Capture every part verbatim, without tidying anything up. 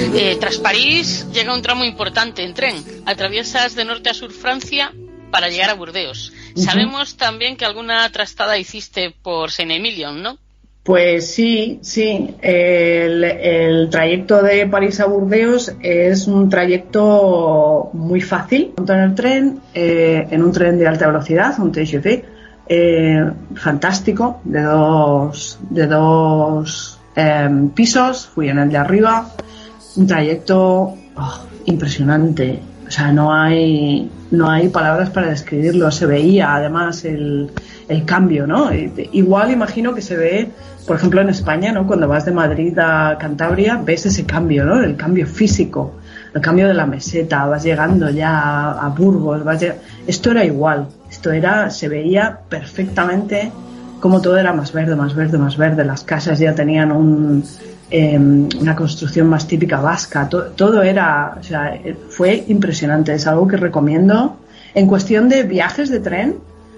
Eh, tras París llega un tramo importante en tren. Atraviesas de norte a sur Francia para llegar a Burdeos. Uh-huh. Sabemos también que alguna trastada hiciste por Saint-Emilion, ¿no? Pues sí, sí. El, el trayecto de París a Burdeos es un trayecto muy fácil. Monto en el tren, eh, en un tren de alta velocidad, un T G V, eh, fantástico, de dos, de dos eh, pisos. Fui en el de arriba. Un trayecto oh, impresionante. O sea, no hay no hay palabras para describirlo. Se veía además el, el cambio, ¿no? Igual imagino que se ve, por ejemplo, en España, ¿no? Cuando vas de Madrid a Cantabria, ves ese cambio, ¿no? El cambio físico, el cambio de la meseta, vas llegando ya a, a Burgos, vas lleg... Esto era igual, esto era, se veía perfectamente como todo era más verde, más verde, más verde. Las casas ya tenían un... Eh, una construcción más típica vasca, todo, todo era, o sea, fue impresionante, es algo que recomiendo. En cuestión de viajes de tren,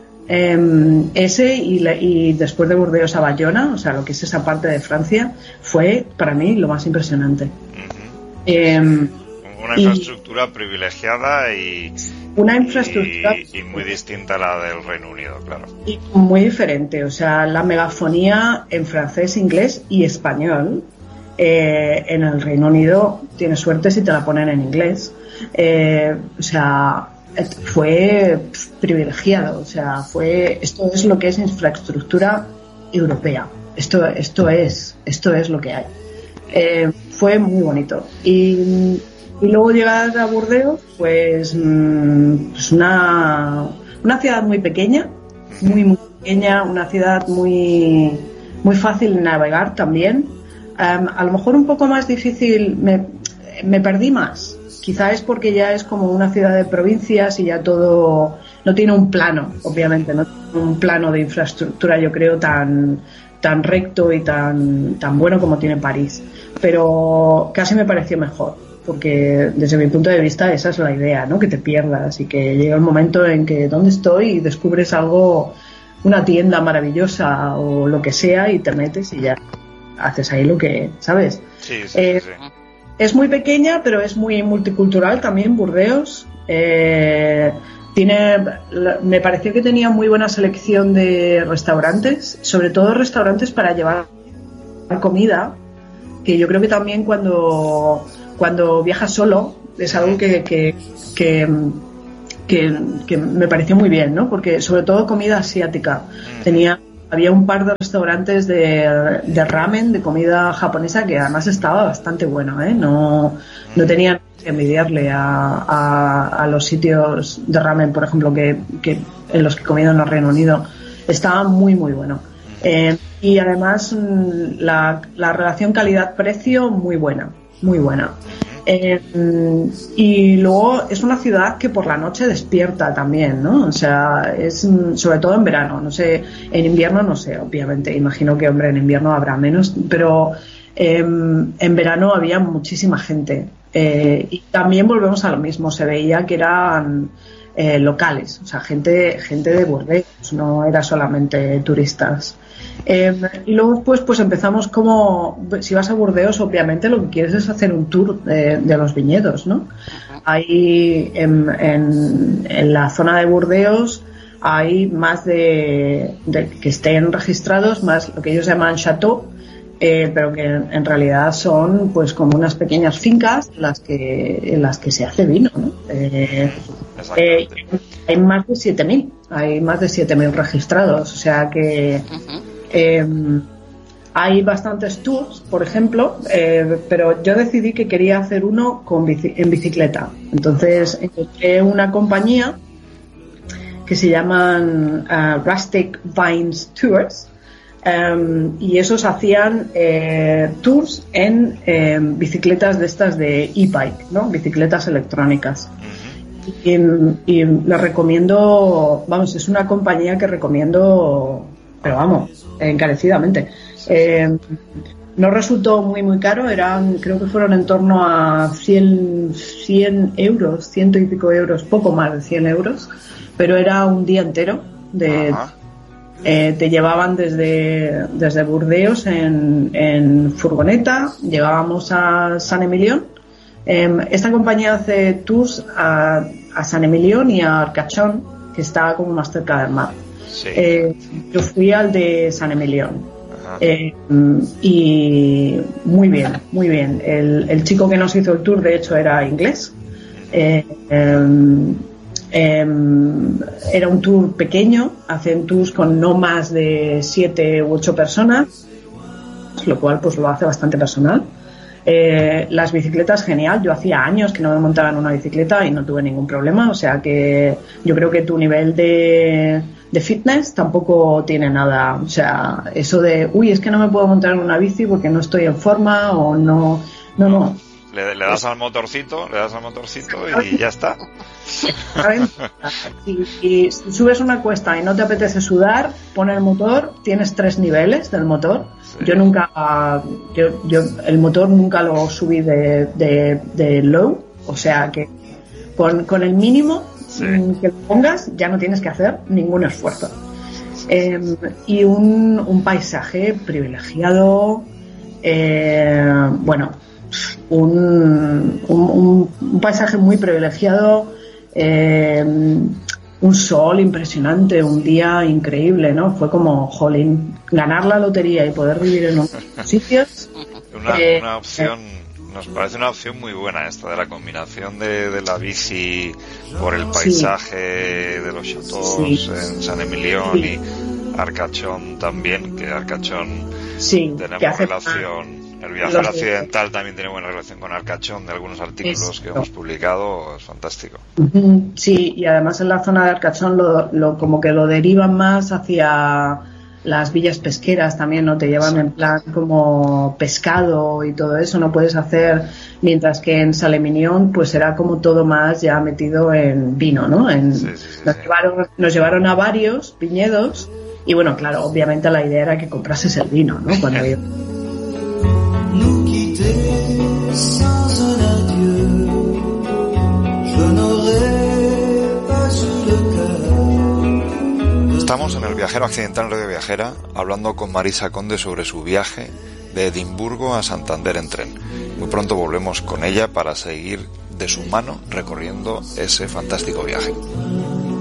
eh, ese y, la, y después de Burdeos a Bayona, o sea, lo que es esa parte de Francia, fue para mí lo más impresionante. Uh-huh. Eh, una infraestructura y, privilegiada y una infraestructura y, y muy distinta a la del Reino Unido, claro. Y muy diferente, o sea, la megafonía en francés, inglés y español. Eh, en el Reino Unido tienes suerte si te la ponen en inglés. Eh, o sea, fue privilegiado. O sea, fue esto es lo que es infraestructura europea. Esto, esto es, esto es lo que hay. Eh, fue muy bonito. Y, y luego llegar a Burdeos, pues, pues una, una ciudad muy pequeña, muy muy pequeña, una ciudad muy muy fácil de navegar también. Um, a lo mejor un poco más difícil, me, me perdí más. Quizá es porque ya es como una ciudad de provincias y ya todo no tiene un plano, obviamente, no tiene un plano de infraestructura, yo creo, tan tan recto y tan tan bueno como tiene París. Pero casi me pareció mejor, porque desde mi punto de vista esa es la idea, ¿no? Que te pierdas y que llega el momento en que ¿dónde estoy? Y descubres algo, una tienda maravillosa o lo que sea y te metes y ya haces ahí lo que, ¿sabes? Sí, sí, eh, sí, sí. Es muy pequeña, pero es muy multicultural también, Burdeos. Eh, tiene, me pareció que tenía muy buena selección de restaurantes, sobre todo restaurantes para llevar comida, que yo creo que también cuando, cuando viajas solo es algo que, que, que, que, que me pareció muy bien, ¿no? Porque sobre todo comida asiática. Tenía Había un par de restaurantes de, de ramen, de comida japonesa, que además estaba bastante bueno, ¿eh? No, no tenía que envidiarle a, a, a los sitios de ramen, por ejemplo, que, que en los que he comido en el Reino Unido. Estaba muy, muy bueno. Eh, y además la, la relación calidad-precio muy buena, muy buena. Eh, y luego es una ciudad que por la noche despierta también, ¿no? O sea, es sobre todo en verano, no sé, en invierno no sé, obviamente, imagino que, hombre, en invierno habrá menos, pero eh, en verano había muchísima gente. Eh, y también volvemos a lo mismo, se veía que eran eh, locales, o sea, gente, gente de Burdeos, no era solamente turistas. Eh, y luego pues, pues empezamos como, si vas a Burdeos, obviamente lo que quieres es hacer un tour de, de los viñedos, ¿no? Ahí en, en, en la zona de Burdeos hay más de, de que estén registrados, más lo que ellos llaman chateau, eh, pero que en, en realidad son pues como unas pequeñas fincas en las que, en las que se hace vino, ¿no? Eh, eh, hay más de siete mil, hay más de siete mil registrados, o sea que Eh, hay bastantes tours, por ejemplo, eh, pero yo decidí que quería hacer uno con bici, en bicicleta. Entonces encontré una compañía que se llaman uh, Rustic Vines Tours, um, y esos hacían eh, tours en eh, bicicletas de estas de e-bike, ¿no? Bicicletas electrónicas. Y, y les recomiendo, vamos, es una compañía que recomiendo, pero vamos, encarecidamente. Eh, no resultó muy muy caro, eran, creo que fueron en torno a cien, cien euros, ciento y pico euros, poco más de cien euros, pero era un día entero de, eh, te llevaban desde, desde Burdeos en, en furgoneta, llegábamos a Saint-Emilion Eh, esta compañía hace tours a, a San Emilión y a Arcachón, que está como más cerca del mar. Sí. Eh, yo fui al de San Emilión. Eh, y muy bien, muy bien. El, el chico que nos hizo el tour, de hecho, era inglés. Eh, eh, eh, era un tour pequeño, hacen tours con no más de siete u ocho personas, lo cual pues lo hace bastante personal. Eh, las bicicletas, genial. Yo hacía años que no me montaba en una bicicleta y no tuve ningún problema, o sea que yo creo que tu nivel de, de fitness tampoco tiene nada, o sea, eso de uy, es que no me puedo montar en una bici porque no estoy en forma o no, no, no. Le, le das al motorcito, le das al motorcito y ya está. Y, y si subes una cuesta y no te apetece sudar, pon el motor, tienes tres niveles del motor. Sí. Yo nunca, yo, yo el motor nunca lo subí de, de, de low, o sea que con, con el mínimo sí. que pongas ya no tienes que hacer ningún esfuerzo. Eh, y un, un paisaje privilegiado, eh, bueno, un, un, un paisaje muy privilegiado, eh, un sol impresionante, un día increíble, ¿no? Fue como, jolín, ganar la lotería y poder vivir en unos sitios. Una, eh, una opción, nos parece una opción muy buena esta de la combinación de, de la bici por el paisaje sí. de los chateaux sí. en San Emilión sí. y Arcachón también, que Arcachón sí, tenemos que hace relación. El viajero occidental también tiene buena relación con Arcachón, de algunos artículos Eso. que hemos publicado, es fantástico. Sí, y además en la zona de Arcachón lo, lo como que lo derivan más hacia las villas pesqueras también, ¿no? Te llevan sí. en plan como pescado y todo eso, no puedes hacer, mientras que en San Emilión pues era como todo más ya metido en vino, ¿no? En, sí, sí, sí, nos, sí. Llevaron, nos llevaron a varios viñedos y bueno, claro, obviamente la idea era que comprases el vino, ¿no? Cuando yo... Nous quitter sans un adieu, je n'aurais pas eu le cœur. Estamos en el Viajero Accidental Radio Viajera hablando con Marisa Conde sobre su viaje de Edimburgo a Santander en tren. Muy pronto volvemos con ella para seguir de su mano recorriendo ese fantástico viaje.